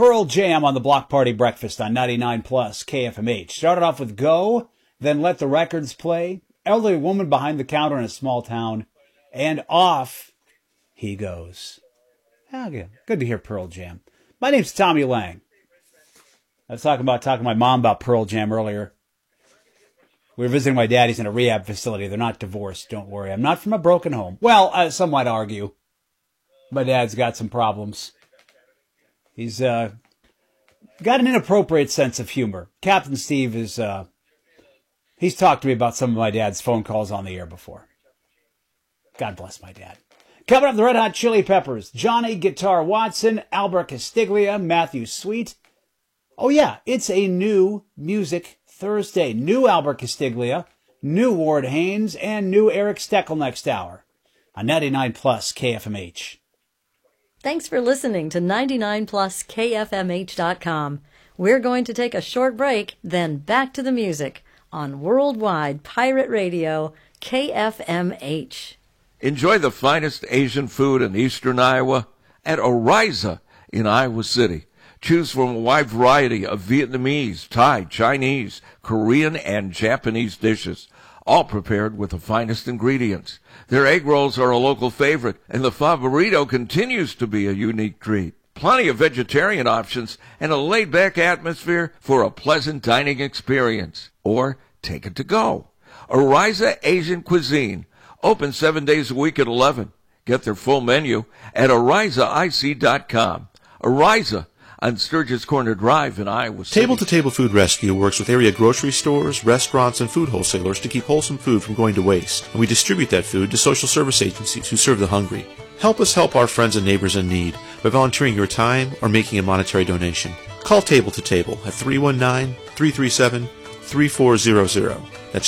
Pearl Jam on the Block Party Breakfast on 99 Plus KFMH. Started off with Go, then Let the Records Play, Elderly Woman Behind the Counter in a Small Town, and Off He Goes. Okay. Good to hear Pearl Jam. My name's Tommy Lang. I was talking to my mom about Pearl Jam earlier. We were visiting my dad. He's in a rehab facility. They're not divorced. Don't worry. I'm not from a broken home. Well, some might argue. My dad's got some problems. He's got an inappropriate sense of humor. Captain Steve is, he's talked to me about some of my dad's phone calls on the air before. God bless my dad. Coming up, the Red Hot Chili Peppers, Johnny Guitar Watson, Albert Castiglia, Matthew Sweet. Oh yeah, it's a new Music Thursday. New Albert Castiglia, new Ward Haynes, and new Eric Steckel next hour on 99 Plus KFMH. Thanks for listening to 99pluskfmh.com. We're going to take a short break, then back to the music on Worldwide Pirate Radio, KFMH. Enjoy the finest Asian food in eastern Iowa at Oriza in Iowa City. Choose from a wide variety of Vietnamese, Thai, Chinese, Korean, and Japanese dishes, all prepared with the finest ingredients. Their egg rolls are a local favorite, and the pho burrito continues to be a unique treat. Plenty of vegetarian options and a laid-back atmosphere for a pleasant dining experience. Or take it to go. Oriza Asian Cuisine, open 7 days a week at 11. Get their full menu at OrizaIC.com. Oriza on Sturgis Corner Drive in Iowa City. Table to Table Food Rescue works with area grocery stores, restaurants, and food wholesalers to keep wholesome food from going to waste. And we distribute that food to social service agencies who serve the hungry. Help us help our friends and neighbors in need by volunteering your time or making a monetary donation. Call Table to Table at 319-337-3400. That's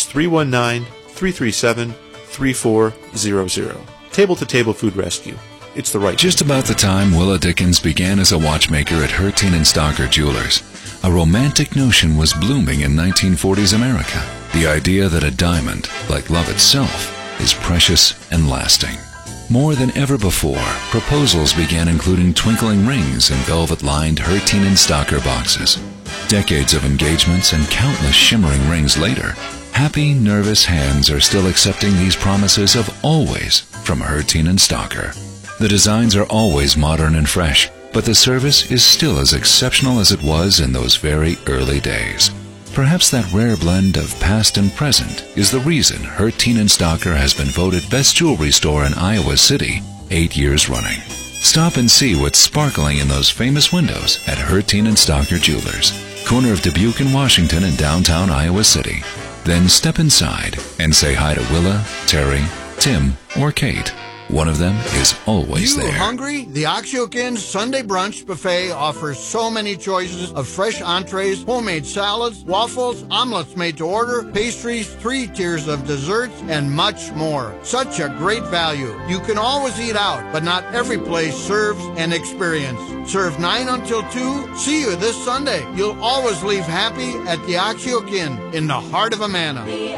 319-337-3400. Table to Table Food Rescue. It's the right Just about the time Willa Dickens began as a watchmaker at Herteen and Stocker Jewelers, a romantic notion was blooming in 1940s America. The idea that a diamond, like love itself, is precious and lasting. More than ever before, proposals began including twinkling rings in velvet-lined Herteen and Stocker boxes. Decades of engagements and countless shimmering rings later, happy, nervous hands are still accepting these promises of always from Herteen and Stocker. The designs are always modern and fresh, but the service is still as exceptional as it was in those very early days. Perhaps that rare blend of past and present is the reason Herteen and Stocker has been voted best jewelry store in Iowa City 8 years running. Stop and see what's sparkling in those famous windows at Herteen and Stocker Jewelers, corner of Dubuque and Washington in downtown Iowa City. Then step inside and say hi to Willa, Terry, Tim, or Kate. One of them is always there. Hungry? The Oxyokin Sunday Brunch Buffet offers so many choices of fresh entrees, homemade salads, waffles, omelets made to order, pastries, 3 tiers of desserts, and much more. Such a great value. You can always eat out, but not every place serves an experience. Serve 9 until 2. See you this Sunday. You'll always leave happy at the Oxyokin in the heart of Amana.